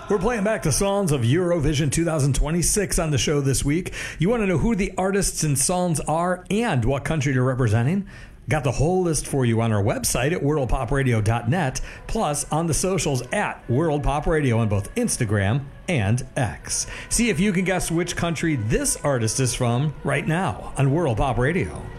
We're playing back the songs of Eurovision 2026 on the show this week. You want to know who the artists and songs are and what country they're representing? Got the whole list for you on our website at worldpopradio.net, plus on the socials at World Pop Radio on both Instagram and X. See if you can guess which country this artist is from right now on World Pop Radio.